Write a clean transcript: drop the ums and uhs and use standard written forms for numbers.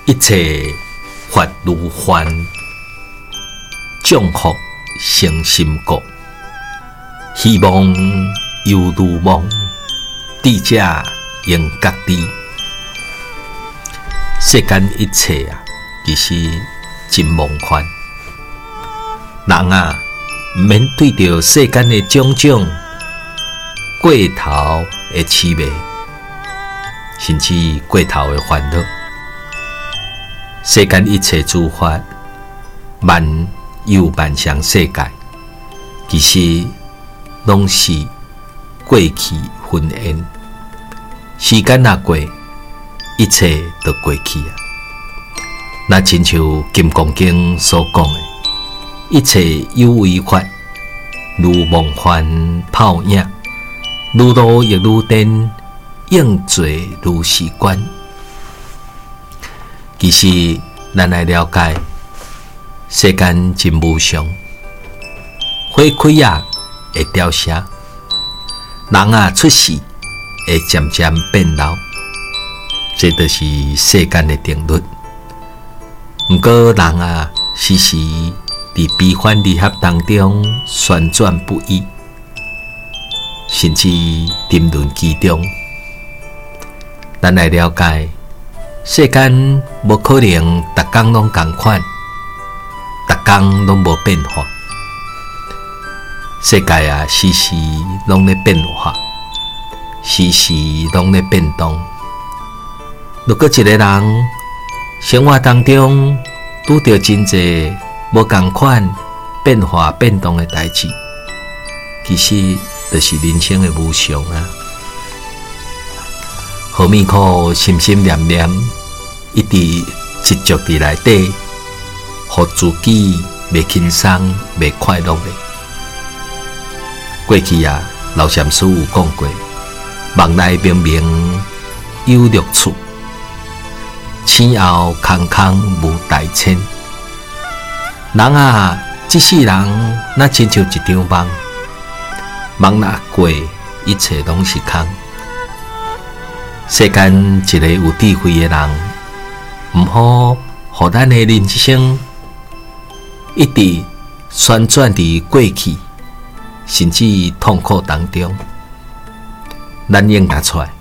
一切法如幻，降福成心国。希望犹如梦，智者应觉知。世间一切其实真梦幻。人毋免对着世间的种种过头的滋味，甚至过头的烦恼。世间一切诸法，万有万象世界，其实拢是过去云烟。时间过，一切都过去那亲像《金刚经》所讲的，一切有为法，如梦幻泡影，如露亦如电，应作如是观。其实，咱来了解，世间真无常，花开会凋谢，人出世会渐渐变老，这就是世间的定律。不过人时时伫悲欢离合当中旋转不已，甚至沉沦其中。咱来了解，世间无可能逐工拢同款，逐工拢无变化。世界时时拢咧变化，时时拢咧变动。如果一个人生活当中拄到真侪无同款变化变动的代志，其实就是人生的无常何物可心心念念，一直执着伫内底，互自己袂轻松、袂快乐的。过去老禅师有讲过，梦内明明有乐处，醒后空空无大千。人这世人那亲像一场梦，梦若过，一切拢是空。世间一个有智慧的人，毋好互咱的人生一直旋转伫过去，甚至痛苦当中。咱应拿出来，